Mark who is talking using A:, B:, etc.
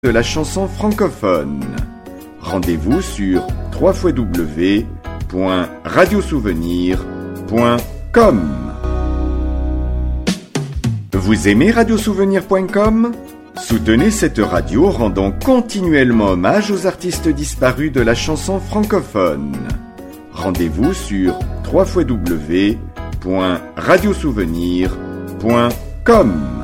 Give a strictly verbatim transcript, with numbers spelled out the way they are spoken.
A: de la chanson francophone. Rendez-vous sur w w w point radio souvenir point com. Vous aimez radio souvenir point com ? Soutenez cette radio rendant continuellement hommage aux artistes disparus de la chanson francophone. Rendez-vous sur w w w point radio souvenir point com.